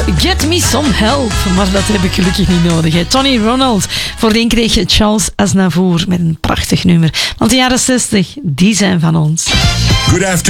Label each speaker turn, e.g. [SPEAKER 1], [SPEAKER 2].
[SPEAKER 1] Get me some help. Maar dat heb ik gelukkig niet nodig. Hè. Tony Ronald. Voordien kreeg je Charles Aznavour met een prachtig nummer. Want de jaren 60, die zijn van ons.
[SPEAKER 2] Good afternoon.